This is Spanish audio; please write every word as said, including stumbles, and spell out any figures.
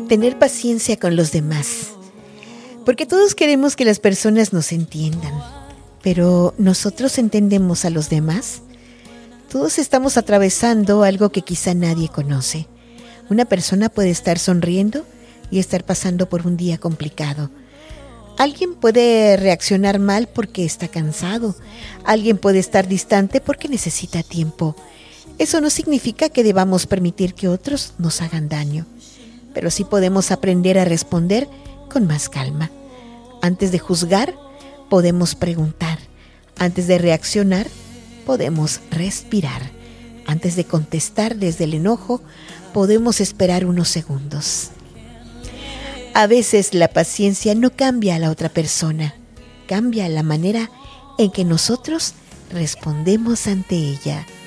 tener paciencia con los demás, porque todos queremos que las personas nos entiendan, pero ¿nosotros entendemos a los demás? Todos estamos atravesando algo que quizá nadie conoce. Una persona puede estar sonriendo y estar pasando por un día complicado. Alguien puede reaccionar mal porque está cansado. Alguien puede estar distante porque necesita tiempo. Eso no significa que debamos permitir que otros nos hagan daño, pero sí podemos aprender a responder con más calma. Antes de juzgar, podemos preguntar. Antes de reaccionar, podemos respirar. Antes de contestar desde el enojo, podemos esperar unos segundos. A veces la paciencia no cambia a la otra persona, cambia la manera en que nosotros respondemos ante ella.